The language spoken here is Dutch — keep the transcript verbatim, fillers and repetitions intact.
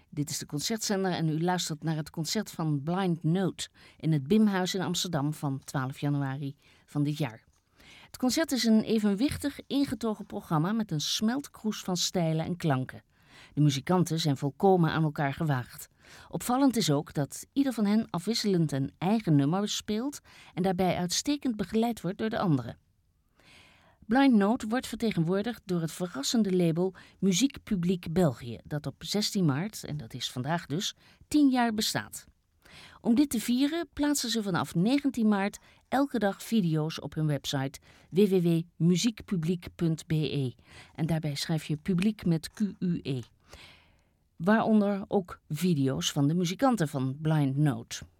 Dit is de Concertzender en u luistert naar het concert van Blind Note in het Bimhuis in Amsterdam van twaalf januari van dit jaar. Het concert is een evenwichtig, ingetogen programma met een smeltkroes van stijlen en klanken. De muzikanten zijn volkomen aan elkaar gewaagd. Opvallend is ook dat ieder van hen afwisselend een eigen nummer speelt en daarbij uitstekend begeleid wordt door de anderen. Blind Note wordt vertegenwoordigd door het verrassende label Muziek Publiek België, dat op zestien maart, en dat is vandaag dus, tien jaar bestaat. Om dit te vieren plaatsen ze vanaf negentien maart elke dag video's op hun website w w w punt muziekpubliek punt b e en daarbij schrijf je publiek met Q U E. Waaronder ook video's van de muzikanten van Blind Note.